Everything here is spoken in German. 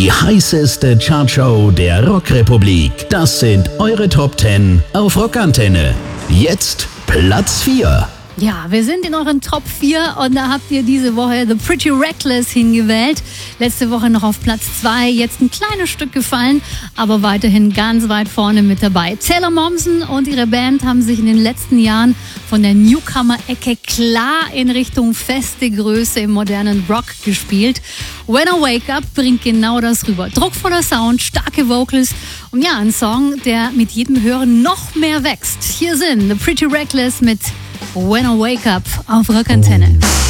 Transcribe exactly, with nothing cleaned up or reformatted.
Die heißeste Chartshow der Rockrepublik. Das sind eure Top zehn auf Rockantenne. Jetzt Platz vier. Ja, wir sind in euren Top vier und da habt ihr diese Woche The Pretty Reckless hingewählt. Letzte Woche noch auf Platz zwei, jetzt ein kleines Stück gefallen, aber weiterhin ganz weit vorne mit dabei. Taylor Momsen und ihre Band haben sich in den letzten Jahren von der Newcomer-Ecke klar in Richtung feste Größe im modernen Rock gespielt. When I Wake Up bringt genau das rüber. Druckvoller Sound, starke Vocals und ja, ein Song, der mit jedem Hören noch mehr wächst. Hier sind The Pretty Reckless mit When I Wake Up auf Rockantenne.